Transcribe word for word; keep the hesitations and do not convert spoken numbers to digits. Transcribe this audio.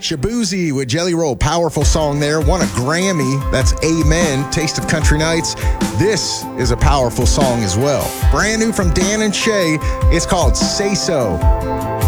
Shabuzi with Jelly Roll. Powerful song there. Won a Grammy. That's Amen. Taste of Country Nights. This is a powerful song as well. Brand new from Dan and Shay. It's called Say So.